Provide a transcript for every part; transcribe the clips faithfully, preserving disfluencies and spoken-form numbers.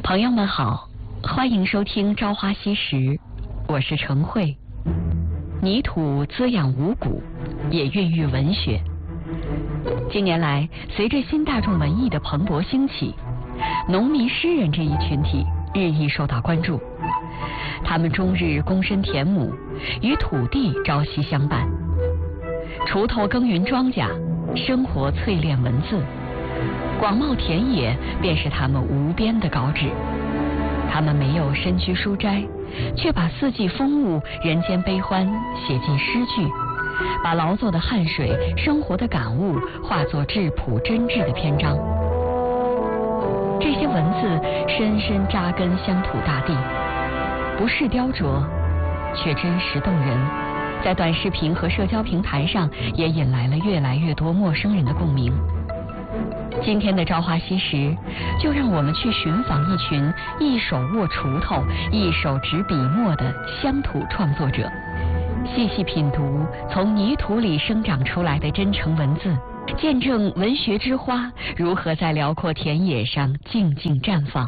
朋友们好，欢迎收听《朝花夕拾》，我是程慧。泥土滋养五谷，也孕育文学。近年来，随着新大众文艺的蓬勃兴起，农民诗人这一群体日益受到关注。他们终日躬身田亩，与土地朝夕相伴，锄头耕耘庄稼，生活淬炼文字。广袤田野便是他们无边的稿纸。他们没有身居书斋，却把四季风物、人间悲欢写进诗句，把劳作的汗水、生活的感悟化作质朴真挚的篇章。这些文字深深扎根乡土大地，不是雕琢，却真实动人，在短视频和社交平台上也引来了越来越多陌生人的共鸣。今天的朝花夕拾，就让我们去寻访一群一手握锄头、一手执笔墨的乡土创作者，细细品读从泥土里生长出来的真诚文字，见证文学之花如何在辽阔田野上静静绽放。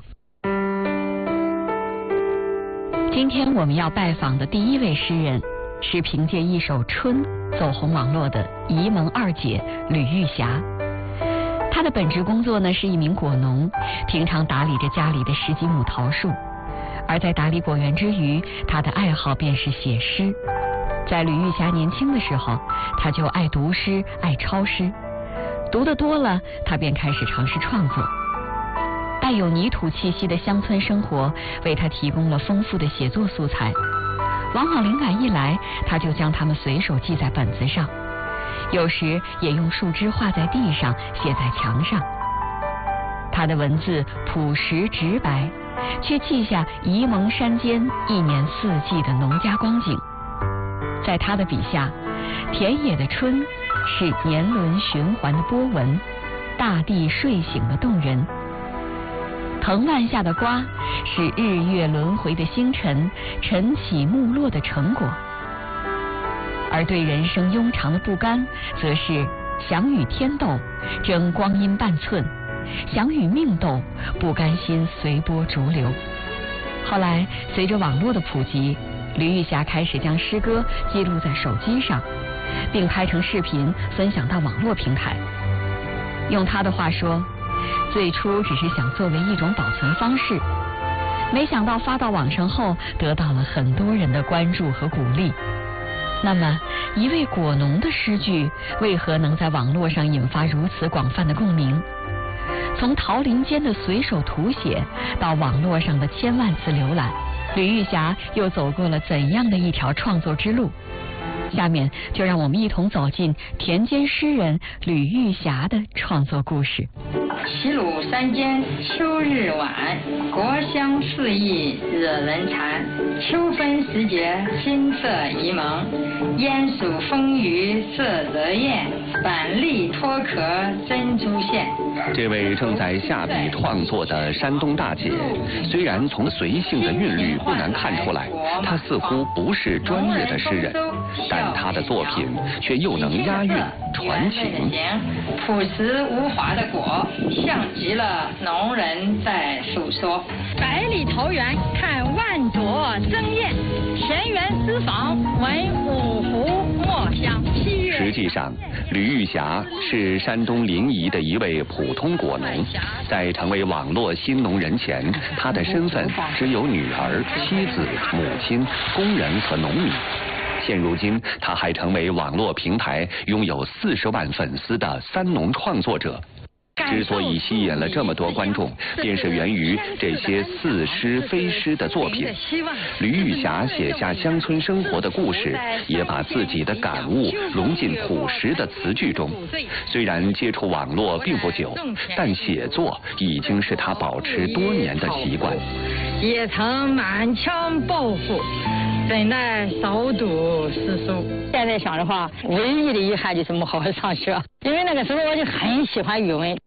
今天我们要拜访的第一位诗人，是凭借一首《春》走红网络的沂蒙二姐吕玉霞。她的本职工作呢是一名果农，平常打理着家里的十几亩桃树，而在打理果园之余，她的爱好便是写诗。在吕玉霞年轻的时候，她就爱读诗，爱抄诗，读得多了，她便开始尝试创作。带有泥土气息的乡村生活为她提供了丰富的写作素材，往往灵感一来，她就将它们随手记在本子上。有时也用树枝画在地上，写在墙上。他的文字朴实直白，却记下沂蒙山间一年四季的农家光景。在他的笔下，田野的春是年轮循环的波纹，大地睡醒的动人。藤蔓下的瓜是日月轮回的星辰，晨起暮落的成果。而对人生庸长的不甘，则是想与天斗，争光阴半寸；想与命斗，不甘心随波逐流。后来，随着网络的普及，吕玉霞开始将诗歌记录在手机上，并拍成视频分享到网络平台。用她的话说，最初只是想作为一种保存方式，没想到发到网上后，得到了很多人的关注和鼓励。那么，一位果农的诗句为何能在网络上引发如此广泛的共鸣？从桃林间的随手涂写到网络上的千万次浏览，吕玉霞又走过了怎样的一条创作之路？下面就让我们一同走进田间诗人吕玉霞的创作故事。 齐鲁山间秋日晚，国香四溢惹人馋。秋分时节金色沂蒙，烟暑风雨色泽艳，板栗脱壳珍珠馅。 这位正在下笔创作的山东大姐，虽然从随性的韵律不难看出来，她似乎不是专业的诗人，但她的作品却又能押韵传情。 朴实无华的果，像极了农人在诉说。百里桃源看万朵争艳，田园私房闻五湖墨香。 实际上，吕玉霞是山东临沂的一位普通果农，在成为网络新农人前，她的身份只有女儿、妻子、母亲、工人和农民。现如今，她还成为网络平台拥有四十万粉丝的三农创作者。之所以吸引了这么多观众，便是源于这些似诗非诗的作品。吕玉霞写下乡村生活的故事，也把自己的感悟融进朴实的词句中。虽然接触网络并不久，但写作已经是她保持多年的习惯。 也曾满腔抱负，怎奈少读诗书。现在想的话，唯一的遗憾就是没好好上学，因为那个时候我就很喜欢语文。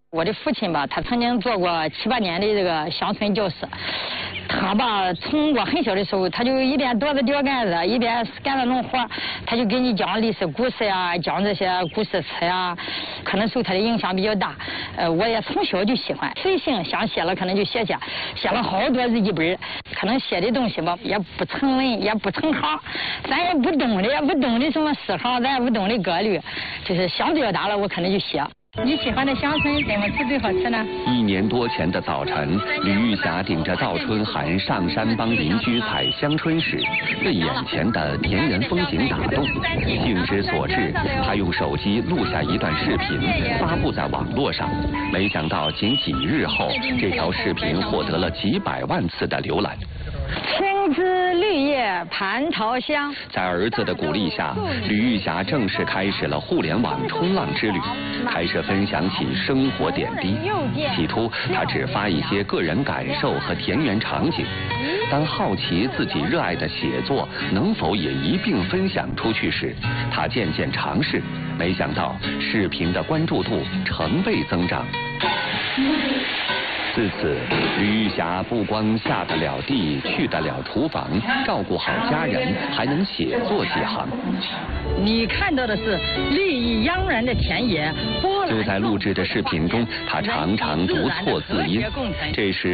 我的父亲吧，他曾经做过七八年的这个乡村教师。他吧，从我很小的时候，他就一边躲着吊杆子，一边干那种活，他就给你讲历史故事呀，讲这些故事词呀，可能受他的影响比较大。呃，我也从小就喜欢，随性想写了，可能就写写，写了好多日记本，可能写的东西吧，也不成文，也不成行，咱也不懂的，也不懂的什么诗行，咱也不懂的格律，就是想表达了，我可能就写。你喜欢的乡村怎么吃最好吃呢？ 一年多前的早晨，吕玉霞顶着赵春寒上山帮邻居采香椿时，被眼前的田园风景打动，兴之所至，她用手机录下一段视频，发布在网络上。没想到仅几日后，这条视频获得了几百万次的浏览。 青枝绿叶蟠桃香。 在儿子的鼓励下，吕玉霞正式开始了互联网冲浪之旅，开始分享起生活点滴。起初，她只发一些个人感受和田园场景。当好奇自己热爱的写作能否也一并分享出去时，她渐渐尝试，没想到视频的关注度成倍增长。自此，吕玉霞不光下得了地，去得了厨房，照顾好家人，还能写作几行。 你看到的是绿意盎然的田野。 就在录制的视频中，她常常读错字音。这时